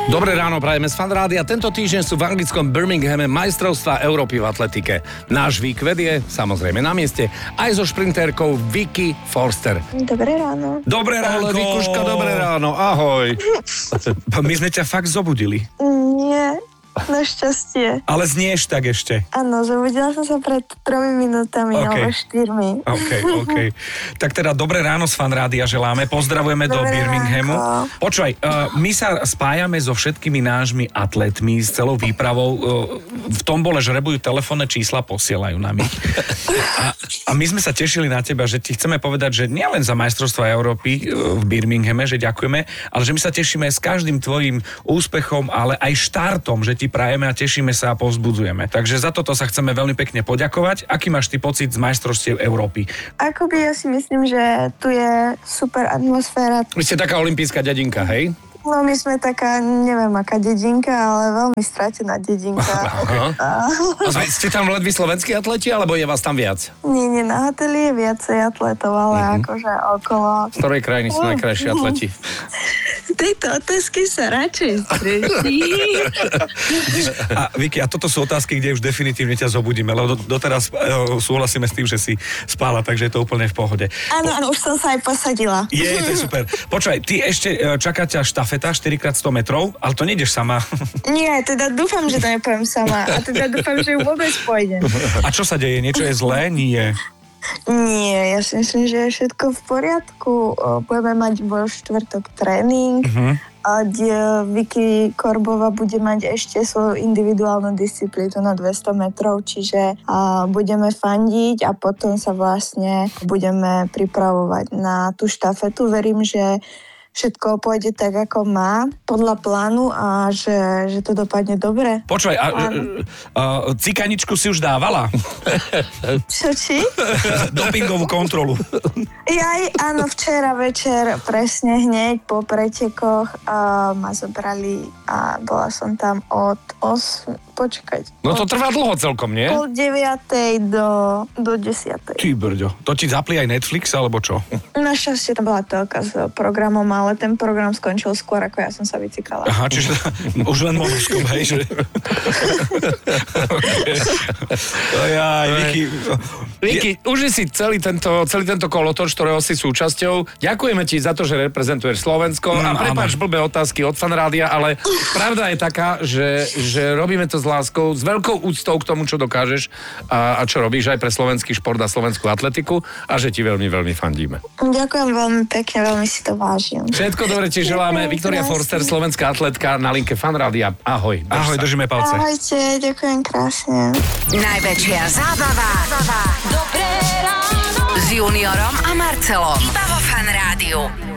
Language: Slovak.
Dobré ráno, prajeme z Fanrádia. Tento týždeň sú v anglickom Birminghame majstrovstvá Európy v atletike. Náš výkvet je samozrejme na mieste aj so šprintérkou Vicky Forster. Dobré ráno. Dobré ráno. Vikuška, dobré ráno, ahoj. My sme ťa fakt zobudili. Nie, našťastie. Ale znieš tak ešte. Áno, zobudila som sa pred 3 minútami, alebo 4. OK. Tak teda dobré ráno z Fanrádia želáme. Pozdravujeme do Birminghamu. Počúvaj, my sa spájame so všetkými nášmi atletmi, s celou výpravou. V tom bole žrebujú telefónne čísla, posielajú nám ich. A my sme sa tešili na teba, že ti chceme povedať, že nielen za majstrovstvá Európy v Birminghame, že ďakujeme, ale že my sa tešíme s každým tvojim úspechom, ale aj štartom, že ti prajeme a tešíme sa a povzbudzujeme. Takže za toto sa chceme veľmi pekne poďakovať. Aký máš ty pocit z majstrovstiev Európy? Akoby ja si myslím, že tu je super atmosféra. Vy ste taká olympijská dedinka, hej? No my sme taká, neviem aká dedinka, ale veľmi stratená dedinka. A ste tam ledví slovenskí atleti, alebo je vás tam viac? Nie, na hoteli je viacej atletov, ale akože okolo. Z ktorej krajiny sú najkrajší atleti? Z tejto otázky sa radšej streší. A Vicky, a toto sú otázky, kde už definitívne ťa zobudíme, lebo doteraz súhlasíme s tým, že si spála, takže je to úplne v pohode. Áno, už som sa aj posadila. To je super. Počkaj, ty ešte čaká ťa štafeta 4x100 metrov, ale to nejdeš sama. Nie, teda dúfam, že to nepoviem sama. A teda dúfam, že ju vôbec pôjdem. A čo sa deje? Niečo je zlé? Nie. Nie, ja si myslím, že je všetko v poriadku. Budeme mať vo štvrtok tréning. A Vicky Korbová bude mať ešte svoju individuálnu disciplínu na 200 metrov, čiže budeme fandiť a potom sa vlastne budeme pripravovať na tú štafetu. Verím, že všetko pôjde tak, ako má, podľa plánu a že to dopadne dobre. Počúvaj, cikaničku si už dávala? Či? Dopingovú kontrolu. Áno, včera večer, presne hneď po pretekoch ma zobrali a bola som tam od 8, počkať. No to trvá dlho celkom, nie? 8:30 do 10:00. Ty brďo, to ti zapli aj Netflix, alebo čo? Našťastie tam bola telka s programom, ale ten program skončil skôr, ako ja som sa vycikala. Aha, čiže už len monoskom, hej, že? Vicky, uži si celý tento kolotoč, ktorého si súčasťou. Ďakujeme ti za to, že reprezentuješ Slovensko a prepáč blbé otázky od Fanrádia, ale pravda je taká, že robíme to s láskou, s veľkou úctou k tomu, čo dokážeš a čo robíš aj pre slovenský šport a slovenskú atletiku a že ti veľmi, veľmi fandíme. Ďakujem veľmi pekne, veľmi si to vážim. Všetko dobre ti želáme. Viktória Forster, slovenská atletka na linke Fanrádia. Ahoj. Ahoj, držíme palce. Ahojte, ďakujem krásne. Najväčšia zábava. Dobré ráno. S Juniorom a Marcelom. Iba vo Fanrádiu.